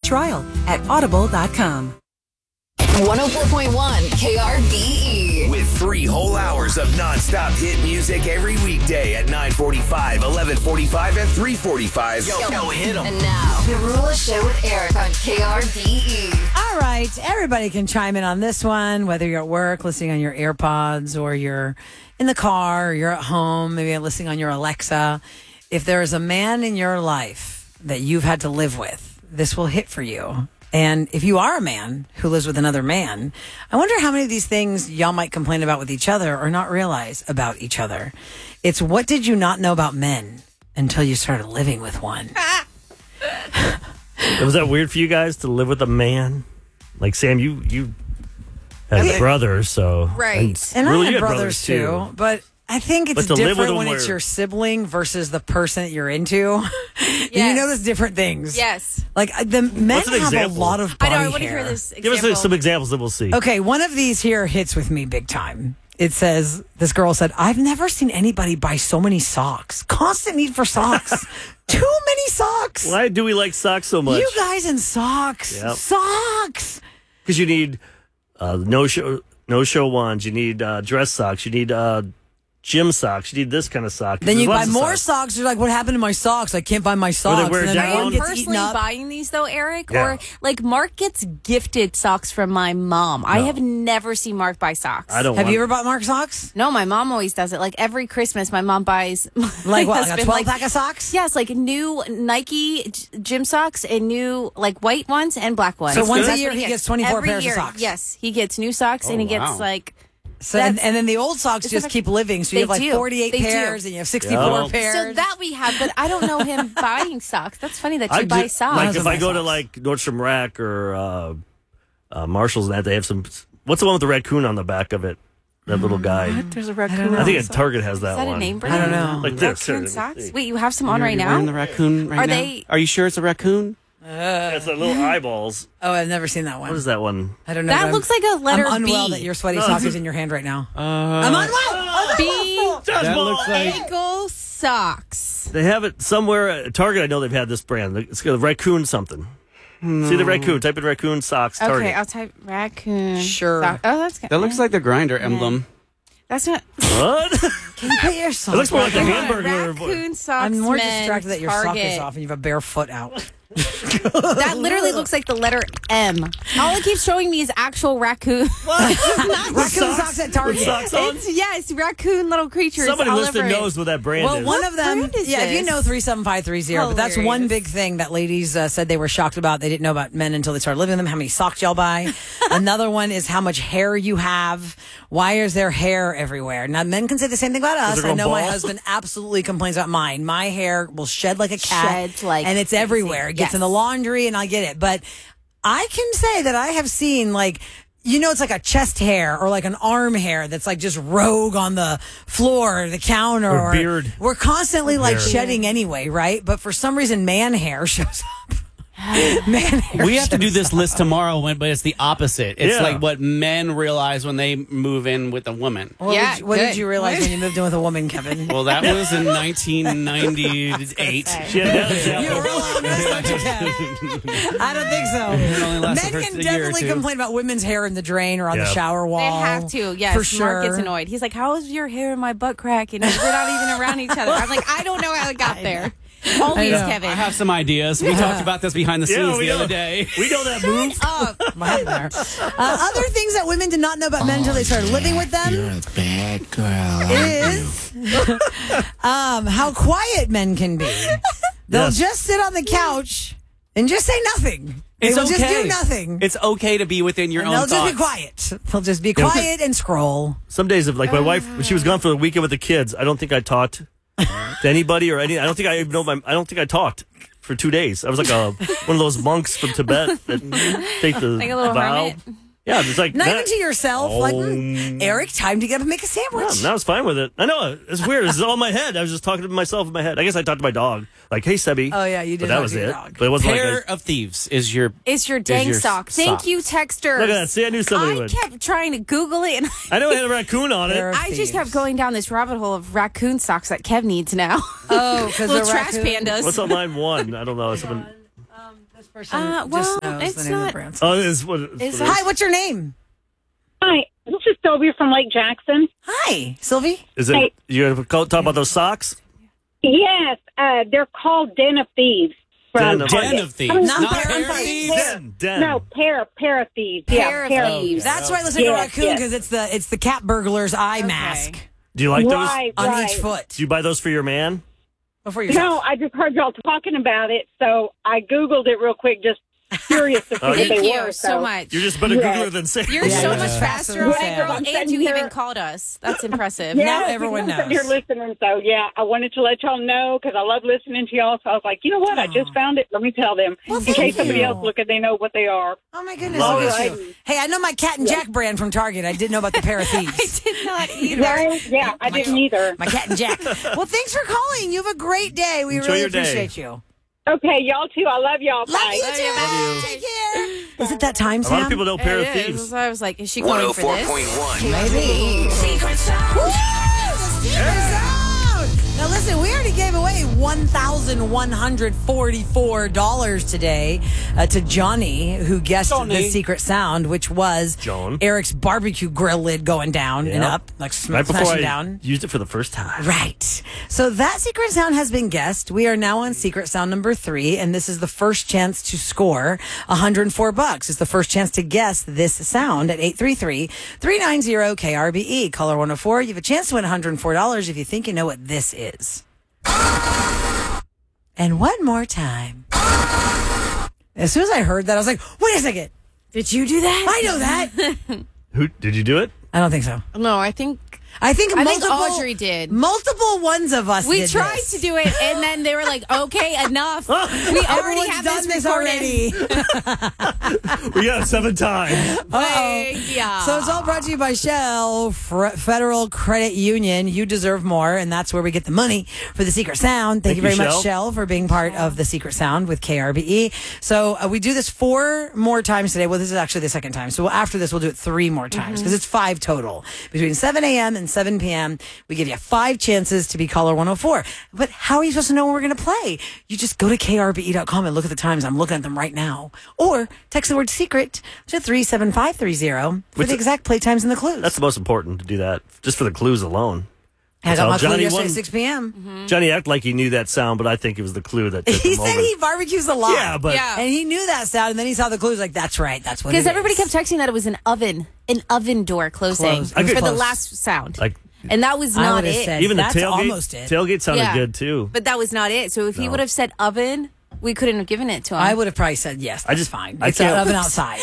trial at audible.com. 104.1 KRBE. With 3 whole hours of nonstop hit music every weekday at 9:45, 11:45, and 3:45. Yo, hit 'em. And now, The Rula Show with Eric on KRBE. All right, everybody can chime in on this one, whether you're at work, listening on your AirPods, or you're in the car, or you're at home, maybe you're listening on your Alexa. If there is a man in your life that you've had to live with, this will hit for you. And if you are a man who lives with another man, I wonder how many of these things y'all might complain about with each other or not realize about each other. It's what did you not know about men until you started living with one? Was that weird for you guys to live with a man? Like, Sam, you had brothers, so... Right. And really, I you had brothers too, but I think it's different when it's your sibling versus the person that you're into. Yes. You notice different things. Yes. Like the men What's an have example? a lot of body I know. I want to hair. hear this example. Give us some examples that we'll see. Okay, one of these here hits with me big time. It says, this girl said, I've never seen anybody buy so many socks. Constant need for socks. Too many socks. Why do we like socks so much? You guys in socks. Yep. Socks. Because you need no-show ones. You need dress socks. You need gym socks. You need this kind of sock. Then There's you buy lots of more socks. You're like, what happened to my socks? I can't find my socks. wear And then down. one Are you gets eaten personally up. buying these though, Eric? Yeah. Or like Mark gets gifted socks from my mom. I have never seen Mark buy socks. I don't Have want... you ever bought Mark socks? No, my mom always does it. Like every Christmas, my mom buys Like what? Like a husband, 12 pack of socks? Yes, like new Nike gym socks and new like white ones and black ones. So once a That's year what he gets. gets 24 Every pairs year, of socks. Yes, he gets new socks and he gets like. So and then the old socks It's just like- keep living. So you They have like do. 48 They do. pairs and you have 64 Yeah. pairs. So that we have, but I don't know him buying socks. That's funny that you buy socks. Like Those if are I my go to socks. like Nordstrom Rack or Marshalls and that, they have some... What's the one with the raccoon on the back of it? That little guy. There's a raccoon. I think at Target has that Is that one. a name brand? I don't know. Like this. Raccoon socks? Wait, you have some on right You're now? wearing the raccoon right Are now? they- Are you sure it's a raccoon? It's the little eyeballs. Oh, I've never seen that one. What is that one? I don't know. That but looks like a letter I'm unwell B. that your sweaty sock is in your hand right now. I'm unwell. B. That looks like... Ankle socks. They have it somewhere at Target. I know they've had this brand. It's got a raccoon something. See the raccoon. Type in raccoon socks. Target. Okay, I'll type raccoon. Sure. sock. Oh, that's good. That looks like the grinder emblem. That's not. What? Can you put your sock It looks more like a back on? hamburger. Raccoon socks. I'm more men, distracted that your sock Target. is off and you have a bare foot out. That literally looks like the letter M. All it keeps showing me is actual raccoon. Raccoon socks at Target. With socks on? Yes, raccoon little creatures. Somebody all listening over it. knows what that brand Well, is. one of them, brand is if you this? know 37530, but that's one Hilarious. big thing that ladies said they were shocked about. They didn't know about men until they started living with them, how many socks y'all buy. Another one is how much hair you have. Why is there hair everywhere? Now, men can say the same thing about us. it I go know my bald? husband absolutely complains about mine. My hair will shed like a cat. Sheds like and it's crazy. everywhere. It gets Yes. in the laundry and I get it. But I can say that I have seen like, you know, it's like a chest hair or like an arm hair that's like just rogue on the floor or the counter. Or beard. We're constantly like Beard. shedding anyway, right? But for some reason, man hair shows up. Man hair. We have to do shows this up. list tomorrow, but it's the opposite. It's Yeah. like what men realize when they move in with a woman. What, Yeah, what did good. you realize when you moved in with a woman, Kevin? Well, that was in 1998. She had that You example. really honest, don't you, Kev? I don't think so. It only lasts Men for can a year or definitely two. complain about women's hair in the drain or on the Yeah. shower They wall. have to, yes. For sure. Mark gets annoyed. He's like, "How is your hair in my butt crack?" And we're not even around each other. I'm like, "I don't know how it got there." Always, know. Kevin. I have some ideas. We talked about this behind the scenes we the know. other day. We know that move. Oh, Mine there. Other things that women did not know about men until they started living with them. You're a bad girl. Is how quiet men can be. They'll Yes. just sit on the couch and just say nothing. They It's will okay. just do nothing. It's okay to be within your And own they'll just thoughts. be quiet. They'll just be quiet and scroll. Some days, of like my wife, when she was gone for the weekend with the kids, I don't think I talked to anybody or any. I don't think I even know I don't think I talked for 2 days. I was like one of those monks from Tibet that take the like a little vow. hermit. Yeah, it's like Not that- even to yourself. Like, Eric, time to get up and make a sandwich. Yeah, I was fine with it. I know it's weird. It's all in my head. I was just talking to myself in my head. I guess I talked to my dog, like, "Hey, Sebby." Oh, yeah, you did But that talk was to your it. dog. But it wasn't Pair like of thieves is your. It's your dang your sock. Thank sock. you, texters. Look at that. See, I knew somebody I would. kept trying to Google it, and I know it had a raccoon on Pair it. of I just thieves. kept going down this rabbit hole of raccoon socks that Kev needs now. Oh, because Little they're trash raccoon. pandas. What's on line one? I don't know. Someone, This person well, just knows it's the name of the not- brand. Oh, it's what It's it is. Hi, what's your name? Hi, this is Sylvia from Lake Jackson. Hi, Sylvie. Is it? Hey. You gonna talk about those socks? Yes, they're called Den of Thieves. From Den of- Target. Den of Thieves. Not Not Pair of Pair of Thieves. Thieves. Den. No, pair of thieves. Pair of yeah, Thieves. That's right. Let's take a Yes, raccoon yes. because it's the cat burglar's eye mask Do you like those? Right, on right. each foot. Do you buy those for your man? Before you No, I just heard y'all talking about it, so I Googled it real quick, just curious to see what Thank they you were. so much. You're just better Yeah. Googler than Sam. You're so Yeah. much faster on Yeah. Sam, I'm and you sitting even here- called us. That's impressive. Now everyone knows. You're listening, so yeah, I wanted to let y'all know because I love listening to y'all. So I was like, you know what? I just found it. Let me tell them in case somebody else look at they know what they are. Oh my goodness! Love Look at it. you. Hey, I know my Cat and Jack brand from Target. I didn't know about the Pair of Thieves. Did not either. Right? Yeah, I didn't either. My Cat and Jack. Well, thanks for calling. You have a great day. We Enjoy really your day. appreciate you. Okay, y'all too. I love y'all. Love Bye. you too. Love you. Take care. Is it that time, A Sam? lot of people know Pair of It is. Thieves. So I was like, is she calling for this? 104.1. Maybe. Secret sound. Woo! The secret sound. Now listen, we already gave away $1,144 today to Johnny, who guessed the secret sound, which was Joan. Eric's barbecue grill lid going down and Yep. up, like Right before smashing I down. used it for the first time. Right. So that secret sound has been guessed. We are now on secret sound number 3, and this is the first chance to score $104. It's the first chance to guess this sound at 833-390-KRBE. Caller 104. You have a chance to win $104 if you think you know what this is. And one more time. As soon as I heard that, I was like, wait a second. Did you do that? I know that. Who did you do it? I don't think so. No, I think I think multiple, Audrey did. Multiple ones of us We did tried this. to do it, and then they were like, "Okay, enough. We already Everyone's have done this recorded." already. We got it 7 times. Yeah. So it's all brought to you by Shell Federal Credit Union. You deserve more, and that's where we get the money for the Secret Sound. Thank you very much, Shell, for being part of the Secret Sound with KRBE. So we do this 4 more times today. Well, this is actually the second time. So after this, we'll do it 3 more times because it's 5 total. Between 7 a.m. and 7 p.m., we give you 5 chances to be caller 104. But how are you supposed to know when we're going to play? You just go to krbe.com and look at the times. I'm looking at them right now. Or text the word secret to 37530 for the exact play times and the clues. That's the most important to do that, just for the clues alone. I got my clue Johnny yesterday won. at 6 p.m. Johnny acted like he knew that sound, but I think it was the clue that took He him said over. he barbecues a lot. Yeah, but Yeah. And he knew that sound, and then he saw the clues like, that's right, that's what it is. Because everybody kept texting that it was an oven door closing Closed. It was for the close. last sound. like And that was I not would've it. said- even the That's tailgate, almost it. tailgate sounded Yeah. good too. But that was not it. So if he No. would have said oven, we couldn't have given it to him. I would have probably said yes. That's fine. I It's an can't- oven outside.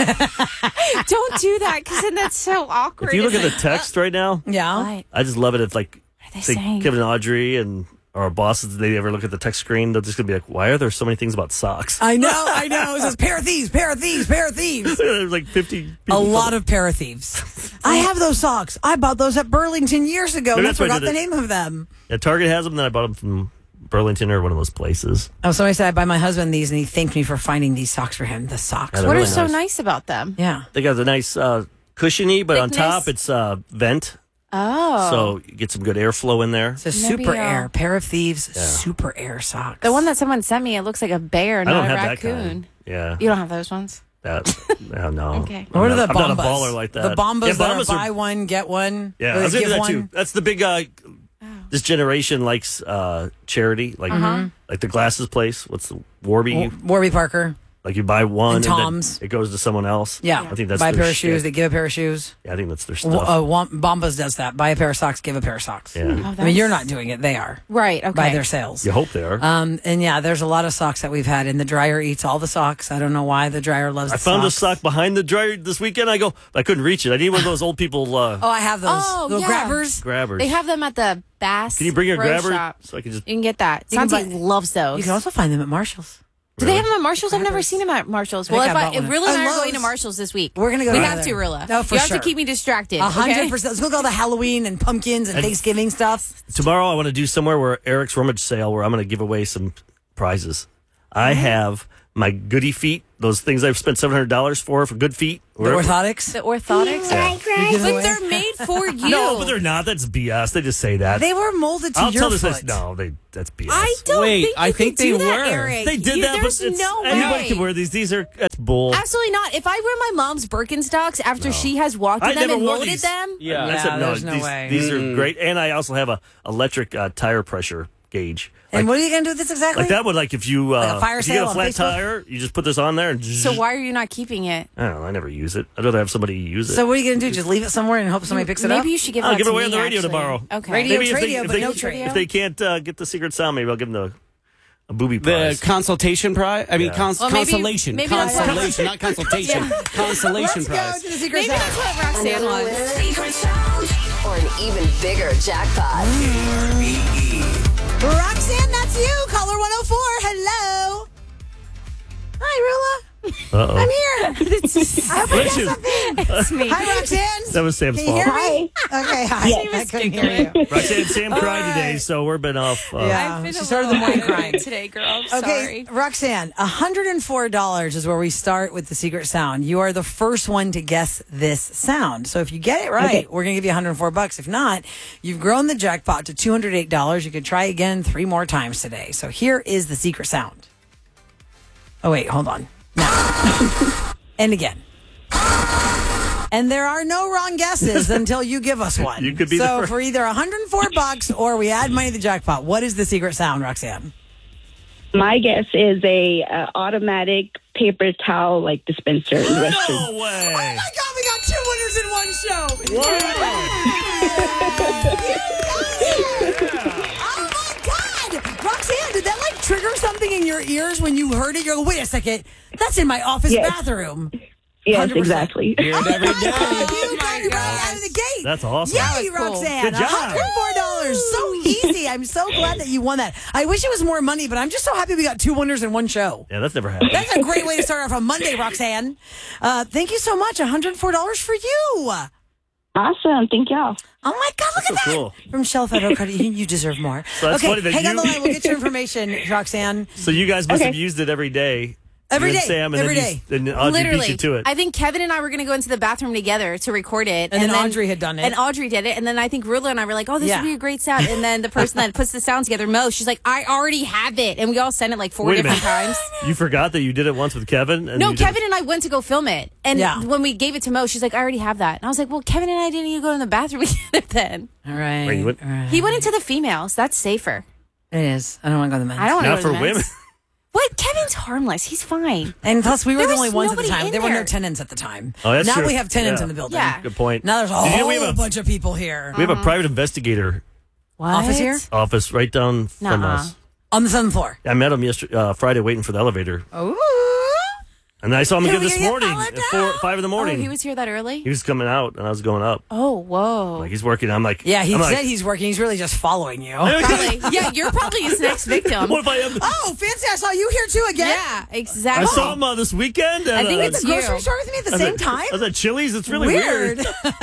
Don't do that because then that's so awkward. If you look at the text right now, yeah. What? I just love it. If like are they say saying? Kevin and Audrey and our bosses, they ever look at the text screen, they're just gonna be like, "Why are there so many things about socks?" I know. It says pair of thieves, pair of thieves, pair of thieves. There's like 50. A lot of pair of thieves. I have those socks. I bought those at Burlington years ago. Maybe And I that's why I forgot did the it. name of them. Yeah, Target has them. Then I bought them from Burlington or one of those places. Oh, somebody said I buy my husband these, and he thanked me for finding these socks for him. The socks. Yeah, they're What really is so nice. nice about them? Yeah. They got the nice cushiony, but on Thickness? top it's vent, Oh. so you get some good airflow in there. It's a Maybe, super air. Pair of thieves, super air socks. The one that someone sent me, it looks like a bear, I not don't a have that raccoon. kind. Yeah, You don't have those ones? no. Okay. What are the I'm bombas? not a baller like that. The bombas Yeah, that are bombas are- buy one, get one. Yeah, or I was they into give that too. one. That's the big. This generation likes charity, like the glasses place. What's the Warby? Warby Parker. Like you buy one And and Tom's. then it goes to someone else. Yeah. I think that's buy a their pair of shoes. shtick. They give a pair of shoes. Yeah, I think that's their stuff. Bombas does that. Buy a pair of socks, give a pair of socks. Yeah. I mean, you're not doing it. They are. Right, okay. By their sales. You hope they are. And yeah, there's a lot of socks that we've had, and the dryer eats all the socks. I don't know why the dryer loves. I the found a socks. sock behind the dryer this weekend. I couldn't reach it. I need one of those old people Oh, I have those little yeah. grabbers. grabbers. They have them at the Bass Can you bring your Pro grabber Shop. so I can just? You can get that. You can Santi buy- loves those. You can also find them at Marshalls. Do they have them at Marshalls? I've never seen them at Marshalls. think Well, I bought one. if Rilla and I are Lowe's. going to Marshalls this week. We're gonna go We together. have to, Rilla. No, for you sure. have to keep me distracted. 100%. Let's look at all the Halloween and pumpkins and Thanksgiving stuff. Tomorrow I want to do somewhere where Eric's rummage sale where I'm going to give away some prizes. I have my goody feet, those things I've spent $700 for good feet. The orthotics? The orthotics? But they're made for you. No, but they're not. That's BS. They just say that. They were molded to I'll your tell this. foot. No, that's BS. I don't think they do that, were. Eric. They did that, but There's no way. anybody can wear these. That's bull. Absolutely not. If I wear my mom's Birkenstocks after she has walked in I them never and wore molded these. them, Yeah. I said, there's no way. These are great. And I also have a electric tire pressure gauge. And what are you going to do with this exactly? Like that would, like if you, a fire if you sale get a on flat Facebook? tire, you just put this on there and so why are you not keeping it? I don't know. I never use it. I'd rather have somebody use it. So what are you going to do? Just leave it somewhere and hope somebody picks it up? Maybe you should give I'll that give to it away me, on the radio actually. tomorrow. Okay. Radio, Maybe radio, but no if trade. they can't get the secret sound, maybe I'll give them a booby The prize. consultation prize? I mean, Yeah. Well, maybe- consolation. maybe that's what- Consolation, not consultation. Consolation Let's go prize. to the secret Maybe sound. that's what Roxanne wants. Secret sound or an even bigger jackpot. Roxanne, that's you. Caller 104. Hello. Hi, Rilla. Uh-oh. I'm here. I hope I got something. It's me. Hi, Roxanne. That was Sam's Can you fault. hear me? Okay, hi. I couldn't hear you. Roxanne, Sam cried today, so we're been off. Yeah. I've been She a started the little morning irate crying. today, girl. Okay, Sorry. Roxanne, $104 is where we start with the secret sound. You are the first one to guess this sound. So if you get it right, we're going to give you $104. If not, you've grown the jackpot to $208. You could try again 3 more times today. So here is the secret sound. Oh, wait, hold on. Now. And again. And there are no wrong guesses until you give us one. You could be the so first. for either $104 or we add money to the jackpot, what is the secret sound, Roxanne? My guess is a automatic paper towel like dispenser in the restroom. No way. Oh my God, we got 2 winners in one show. Oh my God. Roxanne, did that like trigger something in your ears when you heard it? You're like, wait a second. That's in my office Yes. bathroom. Yes, 100%. exactly. Hear it every day. You got it right out of the gate. That's awesome. Yay, That was cool. Roxanne. Good job. $104. So easy. I'm so glad that you won that. I wish it was more money, but I'm just so happy we got 2 winners in one show. Yeah, that's never happened. That's a great way to start off on Monday, Roxanne. Thank you so much. $104 for you. Awesome. Thank y'all. Oh my God, look That's at that. so cool. From Shelf Federal Credit Union, you deserve more. So that's okay, funny that hang on you- the line. We'll get your information, Roxanne. So you guys must Okay. have used it every day. Every You and day. Sam, and Every then day. Then Audrey beat Literally, you to it. I think Kevin and I were going to go into the bathroom together to record it, And then Audrey had done it. and Audrey did it, and then I think Rula and I were like, "Oh, this Yeah. would be a great sound." And then the person that puts the sound together, Mo, she's like, "I already have it," and we all sent it like 4 Wait a different minute. times. You forgot that you did it once with Kevin? And No, you did- Kevin and I went to go film it, and Yeah. when we gave it to Mo, she's like, "I already have that," and I was like, "Well, Kevin and I didn't even go to the bathroom together then." All right. Wait, what? All right. He went into the females. That's safer. It is. I don't want to go to the men's. I don't want to Not go for to the men's. women. What? Kevin's harmless. He's fine. And plus, we were There the was only ones at the nobody time. in There were no there. tenants at the time. Oh, that's now true. we have tenants Yeah. in the building. Yeah. Good point. Now there's a Did you know whole we have a- bunch of people here. We have a private investigator What? Office here? office right down from Nuh-uh. us. On the 7th floor. I met him yesterday, Friday, waiting for the elevator, Ooh. and I saw him Here again we this get morning followed at 5 in the Oh, morning. he was here that early? He was coming out, and I was going up. Oh, whoa. Like he's working. I'm like, Yeah, he I'm said like, he's working. He's really just following you. Probably. Yeah, you're probably his next victim. What if I am? Oh, fancy. I saw you here too again. Yeah, I exactly. saw him this weekend. And, I think At the it's grocery you. store with me at the I was same at- time? I was at Chili's. It's really weird.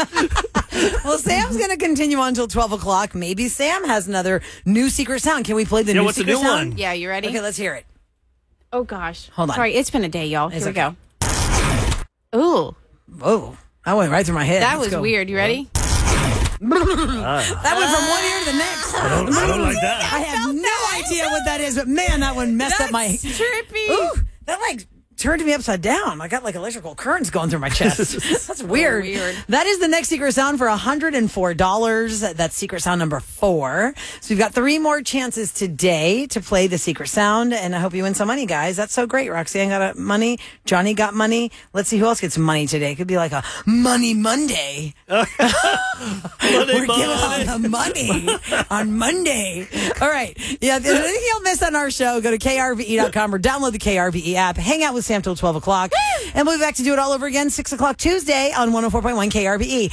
Well, Sam's going to continue on until 12 o'clock. Maybe Sam has another new secret sound. Can we play the Yeah, new what's the secret new sound? one? Yeah, you ready? Okay, let's hear it. Oh, gosh. Hold on. Sorry, it's been a day, y'all. It's Here we okay. go. Ooh, Whoa. That went right through my head. that Let's was go. weird. You ready? That went from one ear to the next. I don't like that. I have no idea what that is, but man, that one messed up my. trippy. Ooh, that like turned me upside down. I got like electrical currents going through my chest. That's weird. weird. That is the next secret sound for $104. That's secret sound number 4. So we've got 3 more chances today to play the secret sound, and I hope you win some money, guys. That's so great. Roxanne got money. Johnny got money. Let's see who else gets money today. It could be like a Money Monday. We're giving out the money on Monday. All right. Yeah, if there's anything you'll miss on our show, go to krve.com or download the KRVE app. Hang out with Sam till 12 o'clock. And we'll be back to do it all over again 6 o'clock Tuesday on 104.1 KRVE.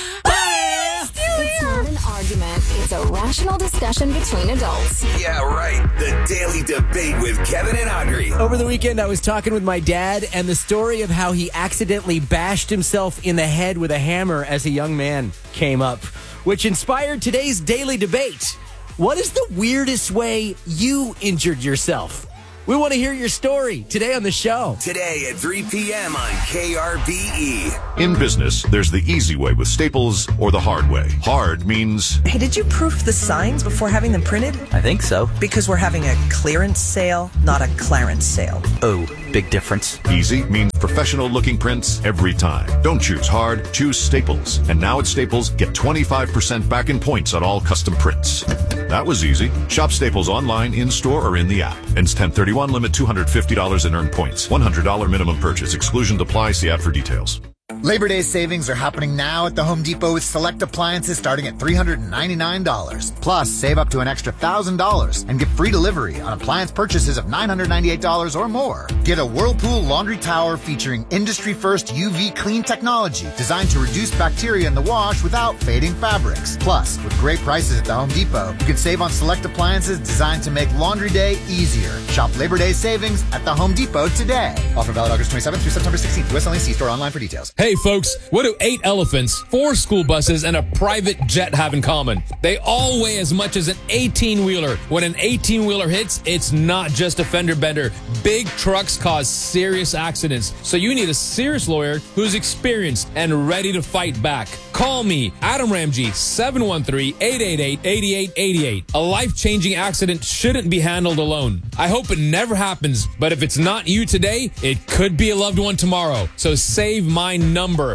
It's not an argument. It's a rational discussion between adults. Yeah, right. The Daily Debate with Kevin and Audrey. Over the weekend, I was talking with my dad, and the story of how he accidentally bashed himself in the head with a hammer as a young man came up, which inspired today's daily debate. What is the weirdest way you injured yourself? We want to hear your story today on the show. Today at 3 p.m. on KRBE. In business, there's the easy way with Staples or the hard way. Hard means... Hey, did you proof the signs before having them printed? I think so. Because we're having a clearance sale, not a clarence sale. Oh, big difference. Easy means professional-looking prints every time. Don't choose hard, choose Staples. And now at Staples, get 25% back in points on all custom prints. That was easy. Shop Staples online, in-store, or in the app. Ends 10/31, limit $250 in earned points. $100 minimum purchase. Exclusion apply. See ad for details. Labor Day savings are happening now at the Home Depot with select appliances starting at $399. Plus, save up to an extra $1,000 and get free delivery on appliance purchases of $998 or more. Get a Whirlpool laundry tower featuring industry-first UV clean technology designed to reduce bacteria in the wash without fading fabrics. Plus, with great prices at the Home Depot, you can save on select appliances designed to make laundry day easier. Shop Labor Day savings at the Home Depot today. Offer valid August 27th through September 16th. US only. See store online for details. Hey folks, what do 8 elephants, 4 school buses, and a private jet have in common? They all weigh as much as an 18-wheeler. When an 18-wheeler hits, it's not just a fender bender. Big trucks cause serious accidents, so you need a serious lawyer who's experienced and ready to fight back. Call me, Adam Ramsey, 713-888-8888. A life-changing accident shouldn't be handled alone. I hope it never happens, but if it's not you today, it could be a loved one tomorrow. So save my number,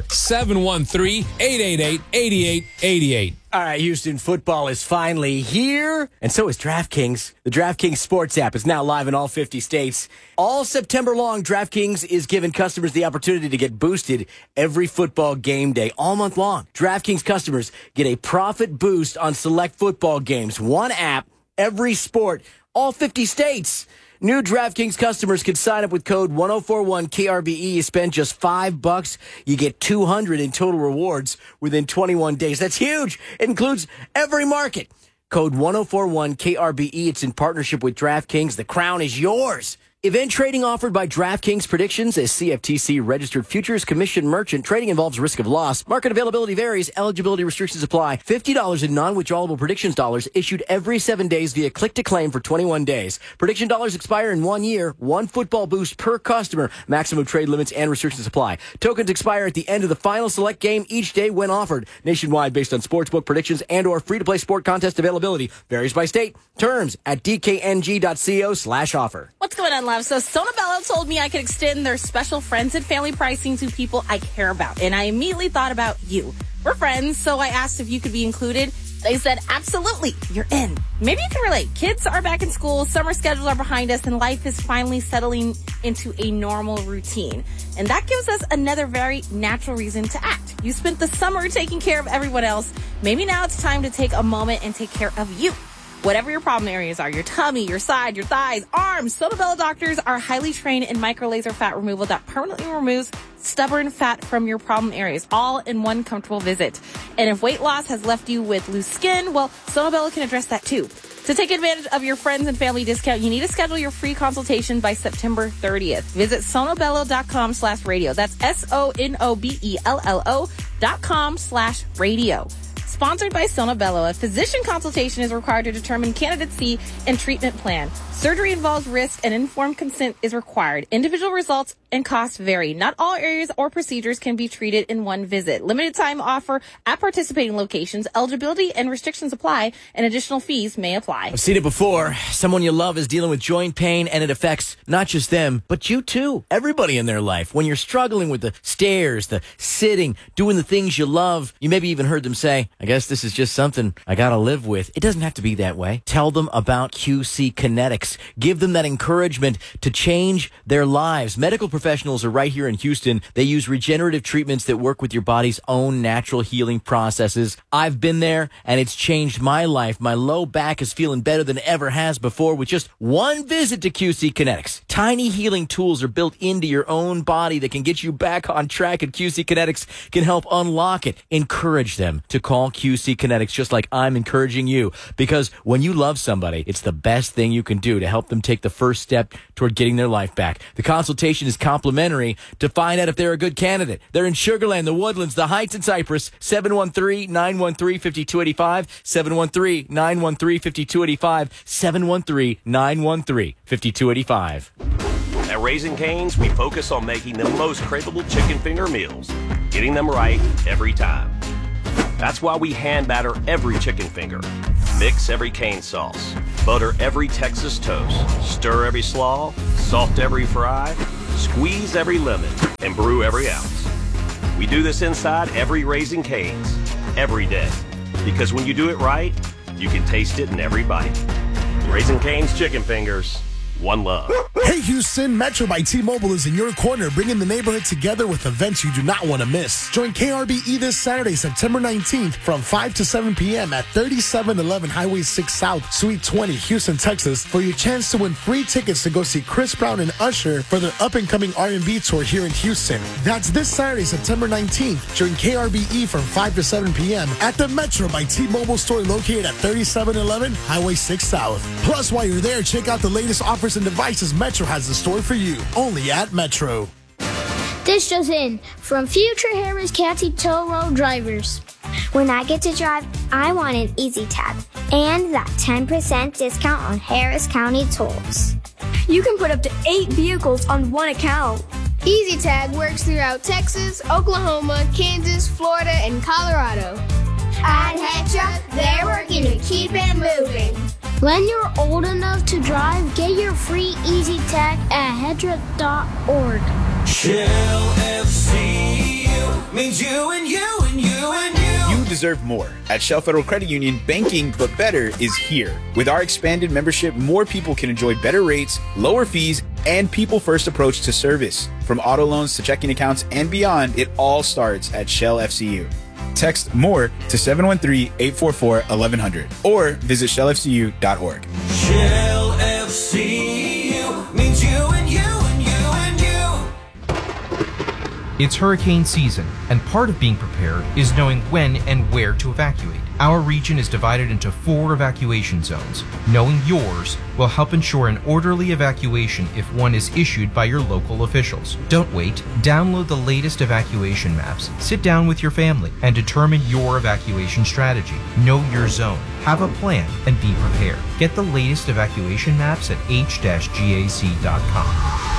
713-888-8888. All right, Houston, football is finally here, and so is DraftKings. The DraftKings Sports app is now live in all 50 states. All September long, DraftKings is giving customers the opportunity to get boosted every football game day, all month long. DraftKings customers get a profit boost on select football games. One app, every sport, all 50 states. New DraftKings customers can sign up with code 1041KRBE. You spend just $5. You get $200 in total rewards within 21 days. That's huge. It includes every market. Code 1041KRBE. It's in partnership with DraftKings. The crown is yours. Event trading offered by DraftKings Predictions, a CFTC registered futures commission merchant. Trading involves risk of loss. Market availability varies. Eligibility restrictions apply. $50 in non-withdrawable predictions dollars issued every 7 days via click to claim for 21 days. Prediction dollars expire in 1 year. 1 football boost per customer. Maximum trade limits and restrictions apply. Tokens expire at the end of the final select game each day when offered. Nationwide based on sportsbook predictions and or free-to-play sport contest availability. Varies by state. Terms at dkng.co/offer. What's going on, love? So Sona Bello told me I could extend their special friends and family pricing to people I care about. And I immediately thought about you. We're friends, so I asked if you could be included. They said, absolutely, you're in. Maybe you can relate. Kids are back in school, summer schedules are behind us, and life is finally settling into a normal routine. And that gives us another very natural reason to act. You spent the summer taking care of everyone else. Maybe now it's time to take a moment and take care of you. Whatever your problem areas are, your tummy, your side, your thighs, arms, Sona Bello doctors are highly trained in micro-laser fat removal that permanently removes stubborn fat from your problem areas, all in one comfortable visit. And if weight loss has left you with loose skin, well, Sona Bello can address that too. To take advantage of your friends and family discount, you need to schedule your free consultation by September 30th. Visit sonobello.com/radio. That's SONOBELLO.com/radio. Sponsored by Sona Bello, a physician consultation is required to determine candidacy and treatment plan. Surgery involves risk and informed consent is required. Individual results and costs vary. Not all areas or procedures can be treated in one visit. Limited time offer at participating locations. Eligibility and restrictions apply, and additional fees may apply. I've seen it before. Someone you love is dealing with joint pain, and it affects not just them, but you too. Everybody in their life. When you're struggling with the stairs, the sitting, doing the things you love, you maybe even heard them say, I guess this is just something I gotta live with. It doesn't have to be that way. Tell them about QC Kinetics. Give them that encouragement to change their lives. Medical professionals are right here in Houston. They use regenerative treatments that work with your body's own natural healing processes. I've been there, and it's changed my life. My low back is feeling better than it ever has before with just one visit to QC Kinetics. Tiny healing tools are built into your own body that can get you back on track, and QC Kinetics can help unlock it. Encourage them to call QC Kinetics just like I'm encouraging you, because when you love somebody, it's the best thing you can do. do to help them take the first step toward getting their life back. The consultation is complimentary to find out if they're a good candidate. They're in Sugar Land, the Woodlands, the Heights, and Cypress. 713-913-5285. 713-913-5285. 713-913-5285. At Raising Cane's, we focus on making the most craveable chicken finger meals, getting them right every time. That's why we hand batter every chicken finger, mix every cane sauce, butter every Texas toast, stir every slaw, salt every fry, squeeze every lemon, and brew every ounce. We do this inside every Raising Cane's, every day. Because when you do it right, you can taste it in every bite. Raising Cane's chicken fingers. One love. Hey Houston, Metro by T-Mobile is in your corner, bringing the neighborhood together with events you do not want to miss. Join KRBE this Saturday, September 19th from 5 to 7 p.m. at 3711 Highway 6 South, Suite 20, Houston, Texas, for your chance to win free tickets to go see Chris Brown and Usher for their up-and-coming R&B tour here in Houston. That's this Saturday, September 19th. Join KRBE from 5 to 7 p.m. at the Metro by T-Mobile store located at 3711 Highway 6 South. Plus, while you're there, check out the latest offers and devices Metro has in store for you. Only at Metro. This just in from future Harris County Toll Road drivers. When I get to drive, I want an Easy Tag and that 10% discount on Harris County tolls. You can put up to 8 vehicles on one account. Easy Tag works throughout Texas, Oklahoma, Kansas, Florida, and Colorado. At Hedra, they're working to keep it moving. When you're old enough to drive, get your free Easy Tag at hedra.org. Shell FCU means you and you and you and you. You deserve more. At Shell Federal Credit Union, banking but better is here. With our expanded membership, more people can enjoy better rates, lower fees, and people-first approach to service. From auto loans to checking accounts and beyond, it all starts at Shell FCU. Text MORE to 713-844-1100 or visit shellfcu.org. Shell FCU means you and you and you and you. It's hurricane season, and part of being prepared is knowing when and where to evacuate. Our region is divided into 4 evacuation zones. Knowing yours will help ensure an orderly evacuation if one is issued by your local officials. Don't wait. Download the latest evacuation maps, sit down with your family, and determine your evacuation strategy. Know your zone, have a plan, and be prepared. Get the latest evacuation maps at h-gac.com.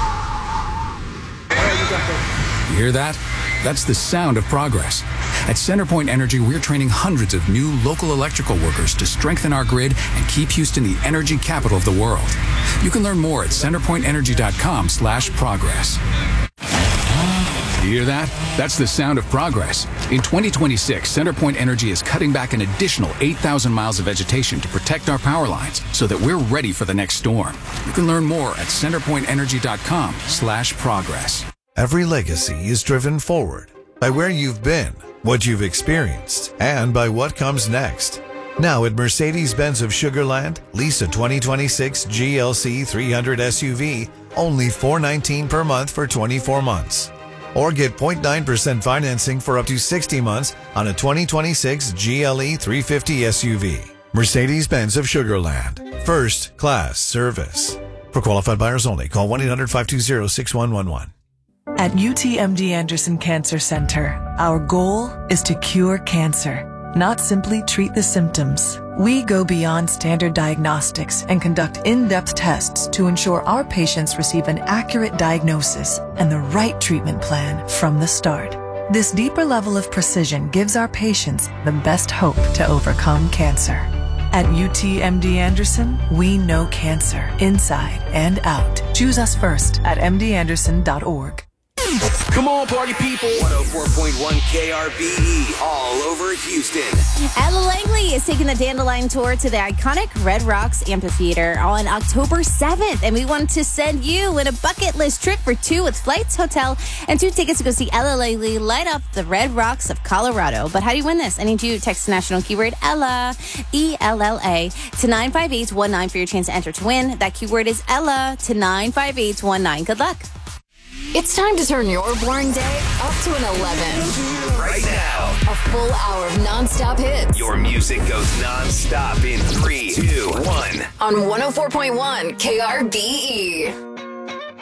You hear that? That's the sound of progress. At CenterPoint Energy, we're training hundreds of new local electrical workers to strengthen our grid and keep Houston the energy capital of the world. You can learn more at centerpointenergy.com/progress. You hear that? That's the sound of progress. In 2026, CenterPoint Energy is cutting back an additional 8,000 miles of vegetation to protect our power lines so that we're ready for the next storm. You can learn more at centerpointenergy.com/progress. Every legacy is driven forward by where you've been, what you've experienced, and by what comes next. Now at Mercedes-Benz of Sugar Land, lease a 2026 GLC 300 SUV, only $419 per month for 24 months. Or get 0.9% financing for up to 60 months on a 2026 GLE 350 SUV. Mercedes-Benz of Sugar Land. First class service. For qualified buyers only, call 1-800-520-6111. At UTMD Anderson Cancer Center, our goal is to cure cancer, not simply treat the symptoms. We go beyond standard diagnostics and conduct in-depth tests to ensure our patients receive an accurate diagnosis and the right treatment plan from the start. This deeper level of precision gives our patients the best hope to overcome cancer. At UTMD Anderson, we know cancer inside and out. Choose us first at mdanderson.org. Come on, party people. 104.1 KRBE, all over Houston. Ella Langley is taking the Dandelion Tour to the iconic Red Rocks Amphitheater on October 7th. And we want to send you in a bucket list trip for 2 with flights, hotel, and 2 tickets to go see Ella Langley light up the Red Rocks of Colorado. But how do you win this? I need you to text the national keyword Ella, E-L-L-A, to 95819 for your chance to enter to win. That keyword is Ella to 95819. Good luck. It's time to turn your boring day up to an 11. Right now. A full hour of non-stop hits. Your music goes non-stop in 3, 2, 1. On 104.1 KRBE.